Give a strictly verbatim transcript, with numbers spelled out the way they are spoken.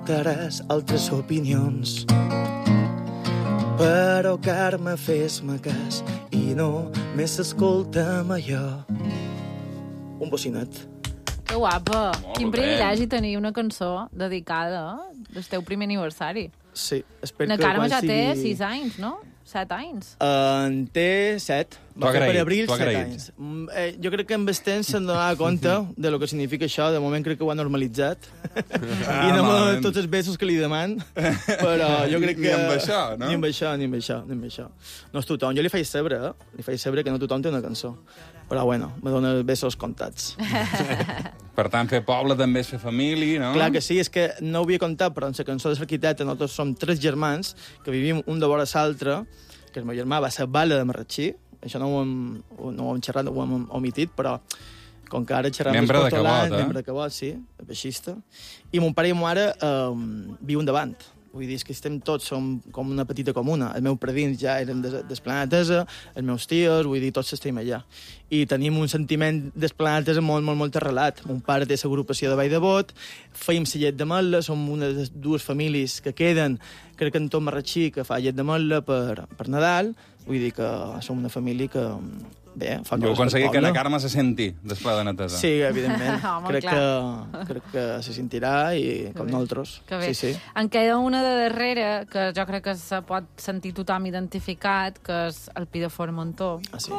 Teràs altres opinions. Però, Carme, fes-me cas i no més escolta'm allò. Un bocinet. Que guapa. Molt Quin bé. privilegi tenir una cançó dedicada del teu primer aniversari. Sí, espero La que Carme quan ja té sigui... sis anys, no? Set anys. Uh, en té set. T'ho Va fer per agraït, abril t'ho set agraït. anys. Mm, Eh, jo crec que amb el temps se'n donava compte de lo que significa això. De moment crec que ho ha normalitzat. Ah, I anem a malament. tots els besos que li deman. Però jo crec Ni que... amb això, no? Ni amb això, ni amb això, ni amb això. No és tothom. Jo li faig saber, eh? Li faig saber que no tothom té una cançó. Però, bueno, me dona besos comptats. Per tant, fer poble també és fer família, no? Clar que sí, és que no ho havia contat, però en la cançó de l'arquitecte nosaltres som tres germans que vivim un de vora l'altre, que el meu germà va ser bala de Marratxí, això no ho hem, no ho hem xerrat, ho hem omitit, però com que ara xerram Membre de d'Escortolans, Cabot, eh? membre de Cabot, sí, baixista, i mon pare i ma mare eh, viuen davant. Vull dir, és que estem tots, som com una petita comuna. Els meus predins ja eren des- d'Esplanatesa, els meus tios, vull dir, tots estem allà. I tenim un sentiment d'Esplanatesa molt, molt, molt arrelat. Mon pare té l'agrupació de Vall de Bot, feim la llet de Matla, som una de les dues famílies que queden, crec que en Tom Marratxí, que fa llet de Matla per, per Nadal. Vull dir que som una família que, bé, fa Jo coses aconseguit pel que la poble. Carme se senti després de netesa. Sí, evidentment. Home, crec, clar. que, crec que se sentirà i com bé. nosaltres. Que bé. Sí, sí. En queda una de darrere, que jo crec que se pot sentir tothom identificat, que és el Pi de Formentó. Ah, sí.